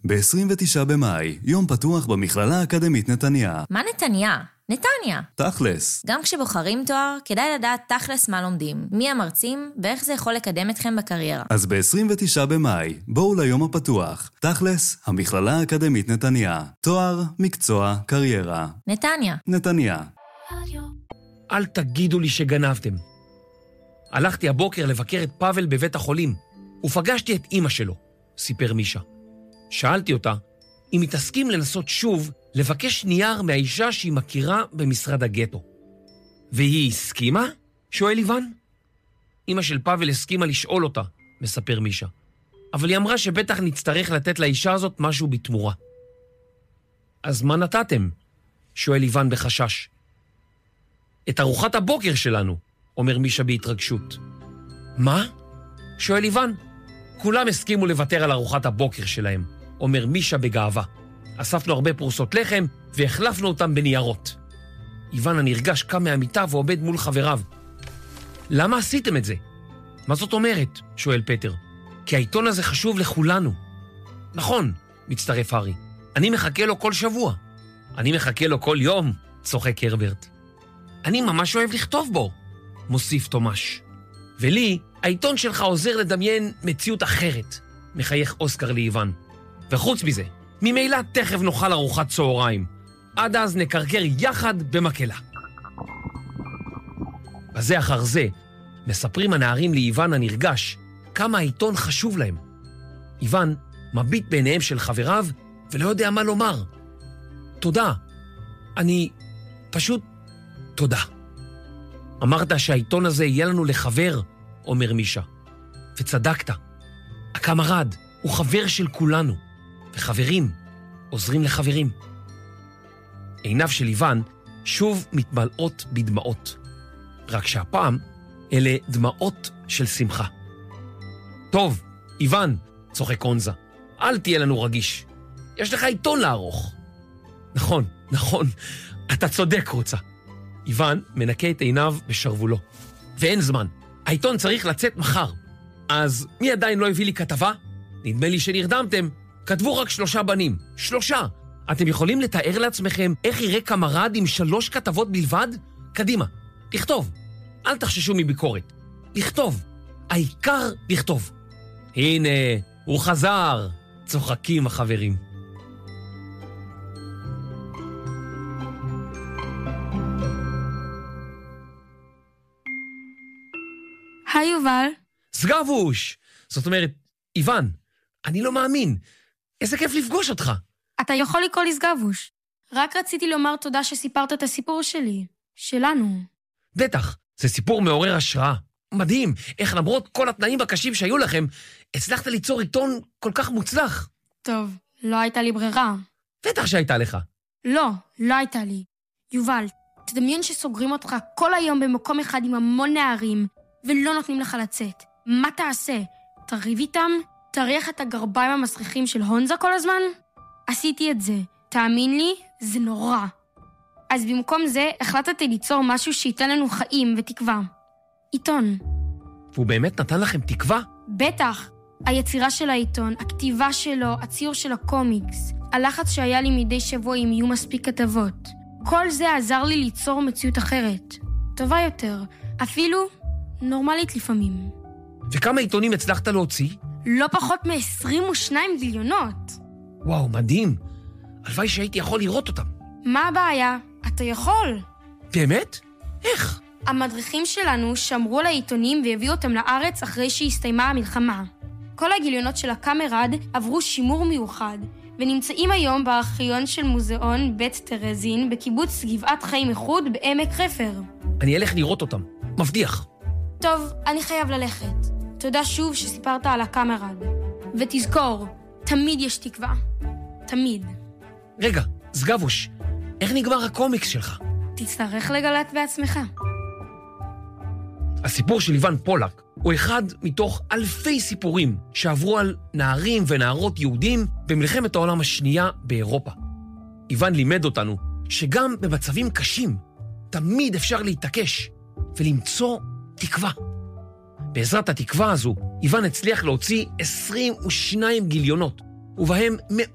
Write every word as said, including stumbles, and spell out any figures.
ב-עשרים ותשעה במאי, יום פתוח במכללה האקדמית נתניה. מה נתניה? נתניה. תכלס. גם כשבוחרים תואר, כדאי לדעת תכלס מה לומדים, מי המרצים ואיך זה יכול לקדם אתכם בקריירה. אז ב-עשרים ותשעה במאי, בואו ליום הפתוח. תכלס, המכללה האקדמית נתניה. תואר, מקצוע, קריירה. נתניה. נתניה. אל תגידו לי שגנבתם. הלכתי הבוקר לבקר את פאבל בבית החולים, ופגשתי את אמא שלו, סיפר מישה. שאלתי אותה אם היא תסכים לנסות שוב לבקש נייר מהאישה שהיא מכירה במשרד הגטו. והיא הסכימה? שואל איוון. אמא של פאבל הסכימה לשאול אותה, מספר מישה. אבל היא אמרה שבטח נצטרך לתת לאישה הזאת משהו בתמורה. אז מה נתתם? שואל איוון בחשש. את ארוחת הבוקר שלנו, אומר מישה בהתרגשות. מה? שואל איוון. כולם הסכימו לוותר על ארוחת הבוקר שלהם, אומר מישה בגאווה. אספנו הרבה פרוסות לחם והחלפנו אותם בניירות. איוון הנרגש קם מהמיטה ועומד מול חבריו. למה עשיתם את זה? מה זאת אומרת? שואל פטר. כי העיתון הזה חשוב לכולנו. נכון, מצטרף הארי. אני מחכה לו כל שבוע. אני מחכה לו כל יום, צוחק הרברט. אני ממש אוהב לכתוב בו, מוסיף תומש. ולי, העיתון שלך עוזר לדמיין מציאות אחרת, מחייך אוסקר לאיוון. וחוץ מזה, ממילא תכף נאכל ארוחת צהריים. עד אז נקרקר יחד במקלה. בזה אחר זה, מספרים הנערים לאיוון הנרגש כמה העיתון חשוב להם. איוון מביט בעיניהם של חבריו ולא יודע מה לומר. תודה. אני פשוט תודה. אמרת שהעיתון הזה יהיה לנו לחבר, אומר מישה. וצדקת. הקמרד הוא חבר של כולנו, וחברים עוזרים לחברים. עיניו של איוון שוב מתמלאות בדמעות. רק שהפעם אלה דמעות של שמחה. טוב, איוון, צוחק קונזה, אל תהיה לנו רגיש. יש לך עיתון לערוך. נכון, נכון, אתה צודק רוצה. איוון מנקה את עיניו בשרבולו. ואין זמן, העיתון צריך לצאת מחר. אז מי עדיין לא הביא לי כתבה? נדמה לי שנרדמתם. כתבו רק שלושה בנים. שלושה! אתם יכולים לתאר לעצמכם איך יראה קמרד עם שלוש כתבות בלבד? קדימה, לכתוב. אל תחששו מביקורת. לכתוב. העיקר לכתוב. הנה, הוא חזר. צוחקים החברים. היי יובל. סגבוש! זאת אומרת, איוון, אני לא מאמין. איזה כיף לפגוש אותך. אתה יכול לקרוא לי סגבוש. רק רציתי לומר תודה שסיפרת את הסיפור שלי. שלנו. בטח, זה סיפור מעורר השראה. מדהים, איך למרות כל התנאים הקשים שהיו לכם, הצלחת ליצור עיתון כל כך מוצלח. טוב, לא הייתה לי ברירה. בטח שהייתה לך. לא, לא הייתה לי. יובל, תדמיין שסוגרים אותך כל היום במקום אחד עם המון נערים, ולא נותנים לך לצאת. מה תעשה? תריב איתם? תריח את הגרביים המסריחים של הונזה כל הזמן? עשיתי את זה. תאמין לי, זה נורא. אז במקום זה, החלטתי ליצור משהו שייתן לנו חיים ותקווה. עיתון. והוא באמת נתן לכם תקווה? בטח. היצירה של העיתון, הכתיבה שלו, הציור של הקומיקס, הלחץ שהיה לי מדי שבוע אם יהיו מספיק כתבות. כל זה עזר לי ליצור מציאות אחרת. טובה יותר. אפילו נורמלית לפעמים. וכמה עיתונים הצלחת להוציא? לא פחות מ-עשרים ושניים גיליונות. וואו, מדהים. הלוואי שהייתי יכול לראות אותם. מה הבעיה? אתה יכול. באמת? איך? המדריכים שלנו שמרו על העיתונים והביאו אותם לארץ אחרי שהסתיימה המלחמה. כל הגיליונות של הקמרד עברו שימור מיוחד, ונמצאים היום בארכיון של מוזיאון בית טרזין בקיבוץ גבעת חיים איחוד בעמק חפר. אני אלך לראות אותם. מבטיח. טוב, אני חייב ללכת. תודה שוב שסיפרת על הקמרד. ותזכור, תמיד יש תקווה. תמיד. רגע, סגבוש, איך נגמר הקומיקס שלך? תצטרך לגלת בעצמך. הסיפור של איוון פולק הוא אחד מתוך אלפי סיפורים שעברו על נערים ונערות יהודים במלחמת העולם השנייה באירופה. איוון לימד אותנו שגם במצבים קשים תמיד אפשר להתעקש ולמצוא תקווה. בעזרת התקווה הזו, איוון הצליח להוציא עשרים ושניים גיליונות, ובהם